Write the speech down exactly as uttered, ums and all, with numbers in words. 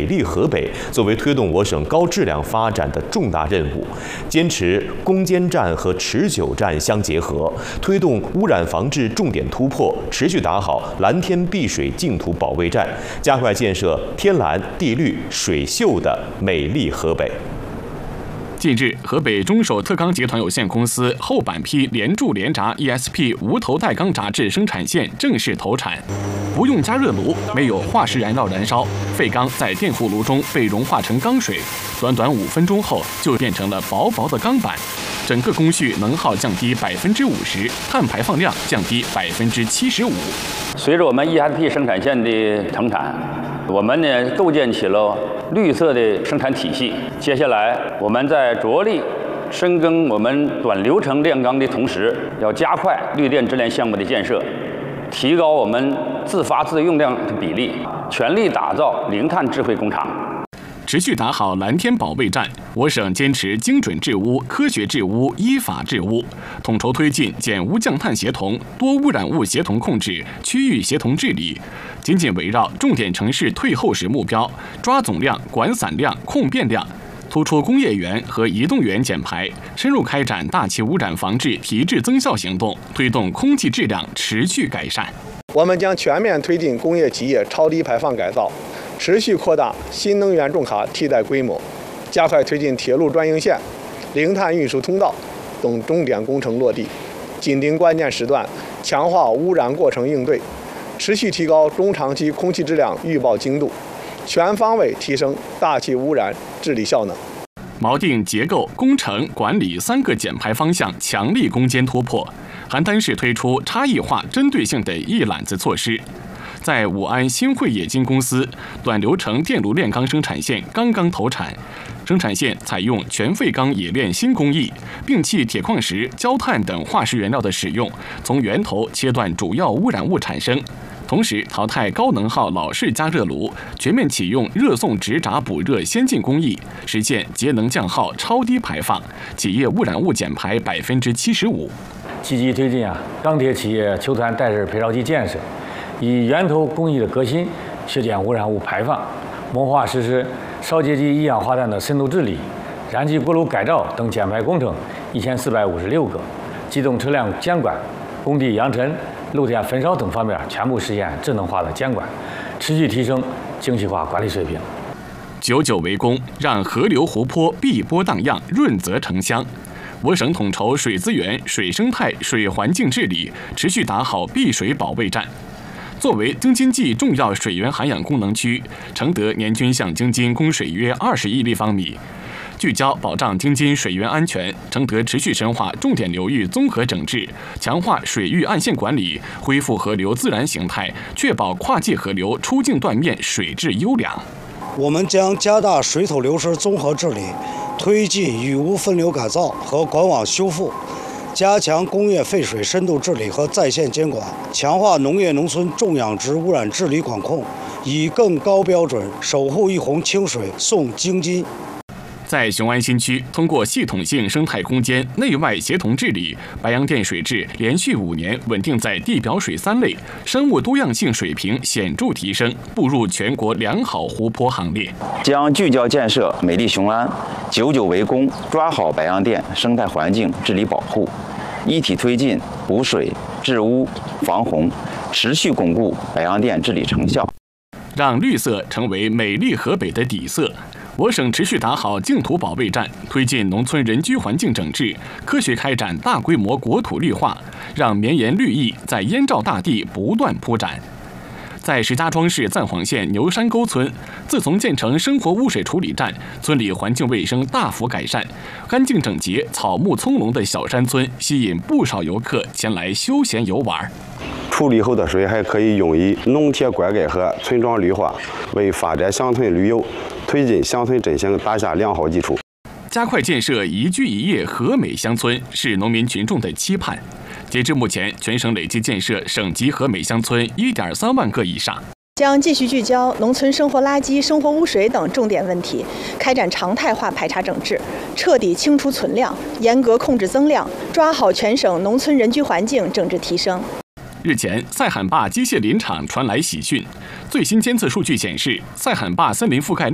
美丽河北作为推动我省高质量发展的重大任务，坚持攻坚战和持久战相结合，推动污染防治重点突破，持续打好蓝天碧水净土保卫战，加快建设天蓝地绿水秀的美丽河北。 近日，河北中首特钢集团有限公司后板坯连铸连轧 E S P 无头带钢轧制生产线正式投产，不用加热炉，没有化石燃料燃烧，废钢在电弧炉中被融化成钢水，短短五分钟后就变成了薄薄的钢板。整个工序能耗降低百分之五十，碳排放量降低百分之七十五。 随着我们 E S P 生产线的成产，我们呢构建起了绿色的生产体系。接下来，我们在着力深耕我们短流程炼钢的同时，要加快绿电冶炼项目的建设，提高我们自发自用量的比例，全力打造零碳智慧工厂。 持续打好蓝天保卫战，我省坚持精准治污、科学治污、依法治污，统筹推进减污降碳协同、多污染物协同控制、区域协同治理，紧紧围绕重点城市退后时目标，抓总量、管散量、控变量，突出工业园和移动园减排，深入开展大气污染防治提质增效行动，推动空气质量持续改善。 我们将全面推进工业企业超低排放改造，持续扩大新能源重卡替代规模，加快推进铁路专营线、零碳运输通道等重点工程落地，紧盯关键时段，强化污染过程应对，持续提高中长期空气质量预报精度，全方位提升大气污染治理效能。 锚定结构、工程、管理三个减排方向，强力攻坚突破。邯郸市推出差异化、针对性的一揽子措施。在武安新汇冶金公司，短流程电炉炼钢生产线刚刚投产，生产线采用全废钢冶炼新工艺，摒弃铁矿石、焦炭等化石原料的使用，从源头切断主要污染物产生。同时淘汰高能耗老式加热炉，全面启用热送直轧补热先进工艺，实现节能降耗、超低排放，企业污染物减排百分之七十五。 积极推进啊钢铁企业球团带式配烧机建设，以源头工艺的革新削减污染物排放，谋划实施烧结基一氧化氮的深度治理、燃气锅炉改造等减排工程一千四百五十六个，机动车辆监管、工地扬尘、露天焚烧等方面全部实现智能化的监管，持续提升精细化管理水平。 久久为功，让河流湖泊碧波荡漾，润泽成乡。我省统筹水资源、水生态、水环境治理，持续打好碧水保卫战。作为京津冀重要水源涵养功能区，承德年均向京津供水约二十亿立方米。聚焦保障京津水源安全，承德持续深化重点流域综合整治，强化水域岸线管理，恢复河流自然形态，确保跨界河流出境断面水质优良。 我们将加大水土流失综合治理，推进雨污分流改造和管网修复，加强工业废水深度治理和在线监管，强化农业农村重养殖污染治理管控，以更高标准守护一泓清水送京津。 在雄安新区，通过系统性生态空间内外协同治理，白洋淀水质连续五年稳定在地表水三类，生物多样性水平显著提升，步入全国良好湖泊行列。 将聚焦建设美丽雄安，久久为功，抓好白洋淀生态环境治理保护，一体推进补水、治污、防洪，持续巩固白洋淀治理成效， 让绿色成为美丽河北的底色。我省持续打好净土保卫战，推进农村人居环境整治，科学开展大规模国土绿化，让绵延绿意在燕赵大地不断铺展。在石家庄市赞煌县牛山沟村，自从建成生活污水处理站，村里环境卫生大幅改善，干净整洁、草木葱茏的小山村吸引不少游客前来休闲游玩。 处理后的水还可以用于农田灌溉和村庄绿化，为发展乡村旅游、推进乡村振兴打下良好基础。 加快建设宜居宜业和美乡村是农民群众的期盼。截至目前，全省累计建设省级和美乡村 一点三万个以上。 将继续聚焦农村生活垃圾、生活污水等重点问题，开展常态化排查整治，彻底清除存量，严格控制增量，抓好全省农村人居环境整治提升。 日前，赛罕坝机械林场传来喜讯，最新监测数据显示，赛罕坝森林覆盖